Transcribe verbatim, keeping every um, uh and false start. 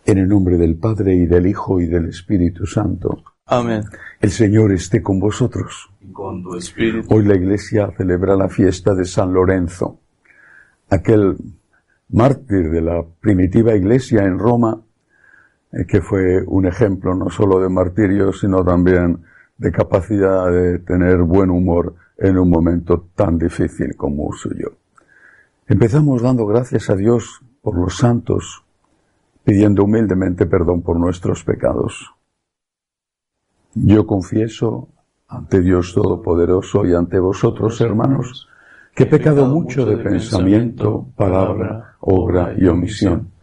En el nombre del Padre, y del Hijo, y del Espíritu Santo. Amén. El Señor esté con vosotros. Y con tu espíritu. Hoy la Iglesia celebra la fiesta de San Lorenzo, aquel mártir de la primitiva Iglesia en Roma, eh, que fue un ejemplo no solo de martirio, sino también de capacidad de tener buen humor en un momento tan difícil como el suyo. Empezamos dando gracias a Dios por los santos, pidiendo humildemente perdón por nuestros pecados. Yo confieso ante Dios Todopoderoso y ante vosotros, hermanos, que he pecado mucho de pensamiento, palabra, obra y omisión,